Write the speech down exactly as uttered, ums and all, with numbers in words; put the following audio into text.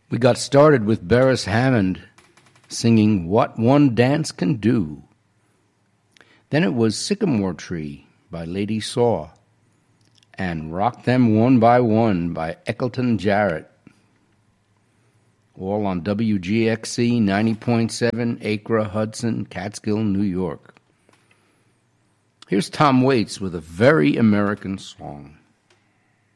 We got started with Beres Hammond singing What One Dance Can Do. Then it was Sycamore Tree by Lady Saw and Rock Them One by One by Eckleton Jarrett. All on W G X C ninety point seven, Acre, Hudson, Catskill, New York. Here's Tom Waits with a very American song.